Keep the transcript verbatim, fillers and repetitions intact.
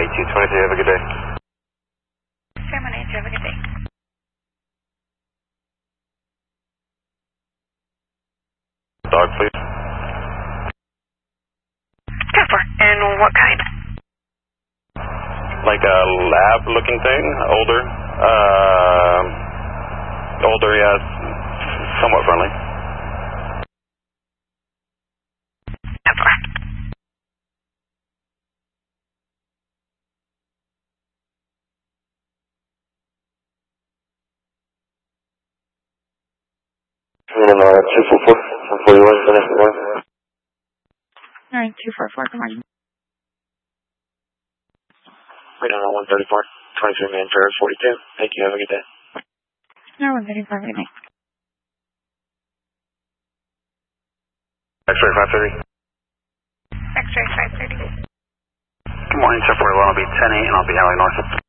two twenty-three, have a good day. Sam one eight two, have a good day. Dog, please. ten four. And what kind? Like a lab-looking thing, older. Uh, older, yes, somewhat friendly. ten four. And, uh, two four four, one forty-one, good morning. Alright, two four four, good morning. Right on one thirty-four, twenty-three man Ferris forty-two. Thank you, have a good day. No, one thirty-four, good night. X-ray five thirty. X-ray five thirty. Good morning, seven forty-one, I'll be ten eight and I'll be Alley North.